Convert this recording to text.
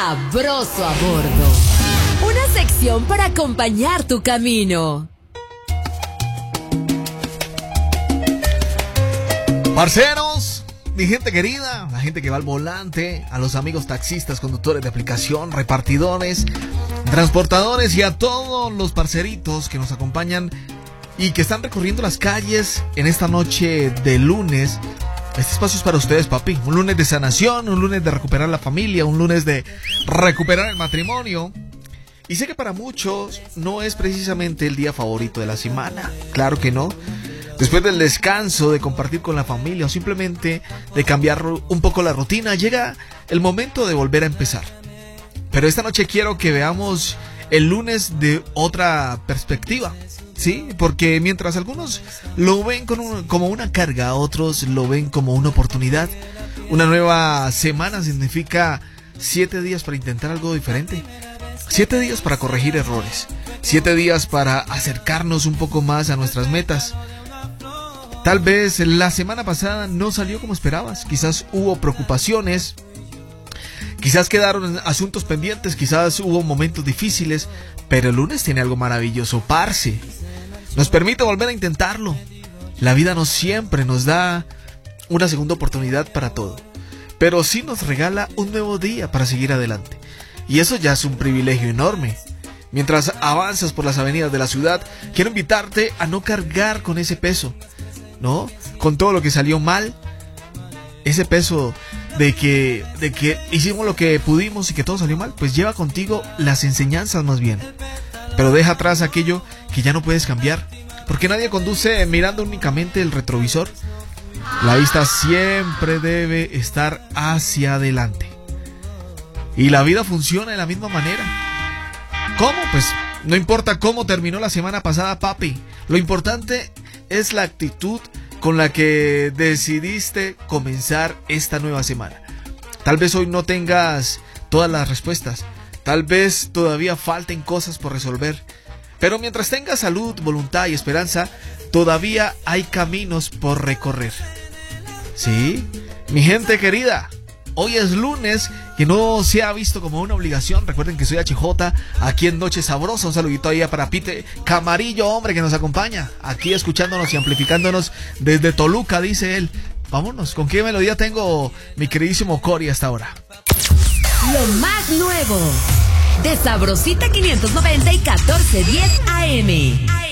Sabroso a bordo. Una sección para acompañar tu camino. Parceros, mi gente querida, la gente que va al volante, a los amigos taxistas, conductores de aplicación, repartidores, transportadores y a todos los parceritos que nos acompañan y que están recorriendo las calles en esta noche de lunes. Este espacio es para ustedes, papi. Un lunes de sanación, un lunes de recuperar la familia, un lunes de recuperar el matrimonio. Y sé que para muchos no es precisamente el día favorito de la semana. Claro que no. Después del descanso, de compartir con la familia o simplemente de cambiar un poco la rutina, llega el momento de volver a empezar. Pero esta noche quiero que veamos el lunes de otra perspectiva. Sí, porque mientras algunos lo ven como una carga, otros lo ven como una oportunidad. Una nueva semana significa 7 días para intentar algo diferente, 7 días para corregir errores, 7 días para acercarnos un poco más a nuestras metas. Tal vez la semana pasada no salió como esperabas, quizás hubo preocupaciones, quizás quedaron asuntos pendientes, quizás hubo momentos difíciles, pero el lunes tiene algo maravilloso, parce. Nos permite volver a intentarlo. La vida no siempre nos da una segunda oportunidad para todo, pero sí nos regala un nuevo día para seguir adelante. Y eso ya es un privilegio enorme. Mientras avanzas por las avenidas de la ciudad, quiero invitarte a no cargar con ese peso, ¿no? Con todo lo que salió mal, ese peso de que hicimos lo que pudimos y que todo salió mal, pues lleva contigo las enseñanzas más bien. Pero deja atrás aquello que ya no puedes cambiar, porque nadie conduce mirando únicamente el retrovisor. La vista siempre debe estar hacia adelante. Y la vida funciona de la misma manera. ¿Cómo? Pues no importa cómo terminó la semana pasada, papi. Lo importante es la actitud con la que decidiste comenzar esta nueva semana. Tal vez hoy no tengas todas las respuestas. Tal vez todavía falten cosas por resolver. Pero mientras tengas salud, voluntad y esperanza, todavía hay caminos por recorrer. ¿Sí? Mi gente querida, hoy es lunes, que no se ha visto como una obligación. Recuerden que soy HJ, aquí en Noche Sabrosa. Un saludito ahí para Pite Camarillo, hombre, que nos acompaña, aquí escuchándonos y amplificándonos desde Toluca, dice él. Vámonos, ¿con qué melodía tengo mi queridísimo Cory hasta ahora? Lo más nuevo de Sabrosita 590 y 1410 AM.